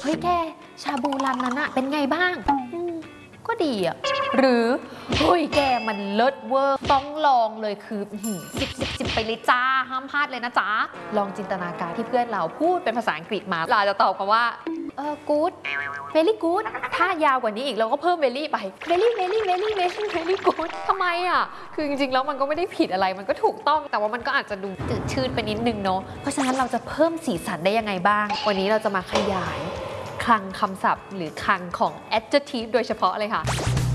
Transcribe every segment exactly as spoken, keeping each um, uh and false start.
เฮ้ยแกชาบูร้านนั้นอะเป็นไงบ้างก็ดีอะหรือเฮ้ยแกมันเลิศเวอร์ต้องลองเลยคือสิบสิบสิบไปเลยจ้าห้ามพลาดเลยนะจ๊ะลองจินตนาการที่เพื่อนเราพูดเป็นภาษาอังกฤษมาเราจะตอบคำว่าเออ good very good ถ้ายาวกว่านี้อีกเราก็เพิ่ม very ไป very very very very very good ทำไมอ่ะคือจริงๆแล้วมันก็ไม่ได้ผิดอะไรมันก็ถูกต้องแต่ว่ามันก็อาจจะดูจืดชืดไปนิดนึงเนาะเพราะฉะนั้นเราจะเพิ่มสีสันได้ยังไงบ้างวันนี้เราจะมาขยายคลังคำศัพท์หรือคลังของ adjective โดยเฉพาะเลยค่ะ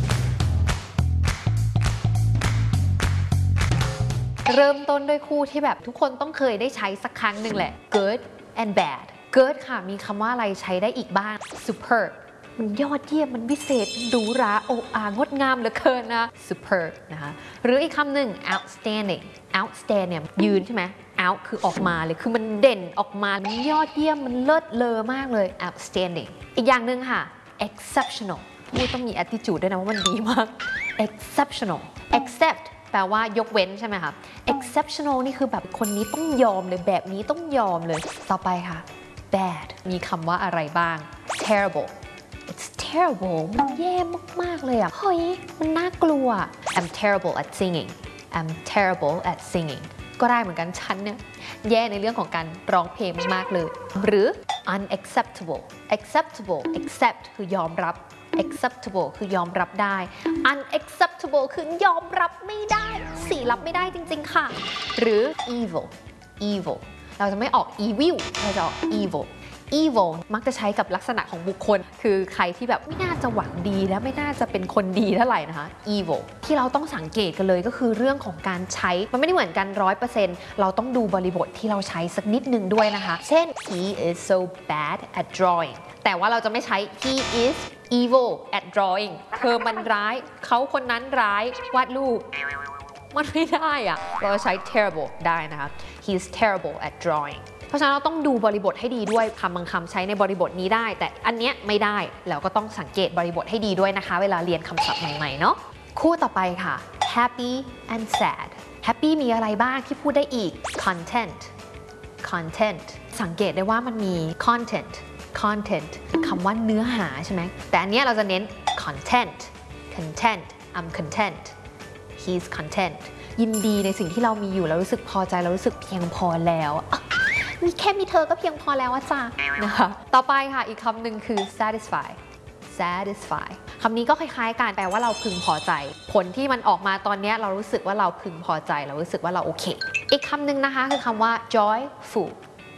เริ่มต้นด้วยคู่ที่แบบทุกคนต้องเคยได้ใช้สักครั้งหนึ่งแหละ good and bad good ค่ะมีคำว่าอะไรใช้ได้อีกบ้าง superb มันยอดเยี่ยมมันวิเศษหรูหราโอ้อางดงามเหลือเกินนะ superb นะคะหรืออีกคำหนึ่ง outstanding outstand เนี่ยยืนใช่ไหม out คือออกมาเลยคือมันเด่นออกมามันยอดเยี่ยมมันเลิศเลอมากเลย outstanding อีกอย่างหนึ่งค่ะ exceptional พูดต้องมี attitude ด้วยนะว่ามันดีมาก exceptional exceptแปลว่ายกเว้นใช่ไหมคะ exceptional นี่คือแบบคนนี้ต้องยอมเลยแบบนี้ต้องยอมเลยต่อไปค่ะ bad มีคำว่าอะไรบ้าง terrible it's terrible มันแย่มากๆเลยอ่ะเฮ้ยมันน่ากลัว I'm terrible at singing I'm terrible at singing ก็ได้เหมือนกันฉันเนี่ยแย่ในเรื่องของการร้องเพลงมากๆเลยหรือ unacceptable acceptable accept คือยอมรับacceptable คือยอมรับได้ unacceptable คือยอมรับไม่ได้สิรับไม่ได้จริงๆค่ะหรือ evil evil เราจะไม่ออก evil เราจะออก evil evil มักจะใช้กับลักษณะของบุคคลคือใครที่แบบไม่น่าจะหวังดีและไม่น่าจะเป็นคนดีเท่าไหร่นะคะ evil ที่เราต้องสังเกตกันเลยก็คือเรื่องของการใช้มันไม่ได้เหมือนกัน ร้อยเปอร์เซ็นต์ เราต้องดูบริบทที่เราใช้สักนิดนึงด้วยนะคะเช่น he is so bad at drawing แต่ว่าเราจะไม่ใช้ he is evil at drawing เธอมันร้ายเขาคนนั้นร้ายวาดรูปมันไม่ได้อะเราใช้ terrible ได้นะคะ he is terrible at drawing เพราะฉะนั้นเราต้องดูบริบทให้ดีด้วยคำบางคำใช้ในบริบทนี้ได้แต่อันเนี้ยไม่ได้แล้วก็ต้องสังเกตบริบทให้ดีด้วยนะคะเวลาเรียนคำศัพท์ใหม่ๆเนาะคู่ต่อไปค่ะ happy and sad happy มีอะไรบ้างที่พูดได้อีก content content สังเกตได้ว่ามันมี content content คำว่าเนื้อหาใช่ไหมแต่อันนี้เราจะเน้น content content I'm content he's content ยินดีในสิ่งที่เรามีอยู่แล้วรู้สึกพอใจเรารู้สึกเพียงพอแล้วมีแค่มีเธอก็เพียงพอแล้วอะจ้านะคะต่อไปค่ะอีกคำหนึ่งคือ satisfy satisfy คำนี้ก็คล้ายๆกันแปลว่าเราพึงพอใจผลที่มันออกมาตอนนี้เรารู้สึกว่าเราพึงพอใจเรารู้สึกว่าเราโอเคอีกคำหนึ่งนะคะคือคำว่า joyful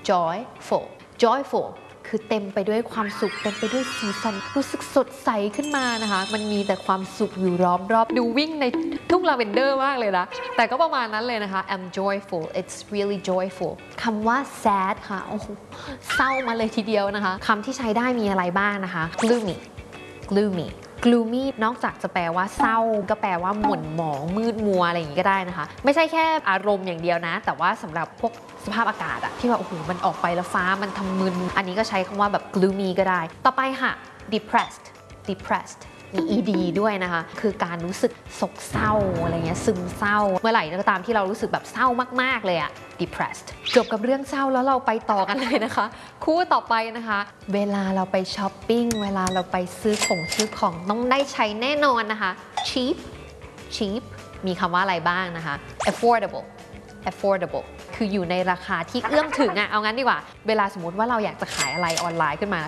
joyful joyful คือเต็มไปด้วยความสุขเต็มไปด้วยสีสันรู้สึกสดใสขึ้นมานะคะมันมีแต่ความสุขอยู่ล้อมรอบดูวิ่งในทุ่งลาเวนเดอร์มากเลยนะแต่ก็ประมาณนั้นเลยนะคะ I'm joyful it's really joyful คำว่า sad ค่ะโอ้โหเศร้ามาเลยทีเดียวนะคะคำที่ใช้ได้มีอะไรบ้างนะคะ gloomy gloomy gloomy นอกจากจะแปลว่าเศร้าก็แปลว่าหม่นหมองมืดมัวอะไรอย่างนี้ก็ได้นะคะไม่ใช่แค่อารมณ์อย่างเดียวนะแต่ว่าสำหรับพวกสภาพอากาศอะที่ว่าโอ้โหมันออกไปแล้วฟ้ามันทำมึนอันนี้ก็ใช้คำว่าแบบ gloomy ก็ได้ต่อไปค่ะ depressed depressed มี ed ด้วยนะคะคือการรู้สึกโศกเศร้าอะไรเงี้ยซึมเศร้าเมื่อไหร่ก็ตามที่เรารู้สึกแบบเศร้ามากๆเลยอะ depressed จบกับเรื่องเศร้าแล้วเราไปต่อกันเลยนะคะคู่ต่อไปนะคะเวลาเราไปช้อปปิ้งเวลาเราไปซื้อของซื้อของต้องได้ใช้แน่นอนนะคะ cheap cheap มีคำว่าอะไรบ้างนะคะ affordable affordable คืออยู่ในราคาที่เอื้อมถึงอะเอางั้นดีกว่าเวลาสมมติว่าเราอยากจะขายอะไรออนไลน์ขึ้นมา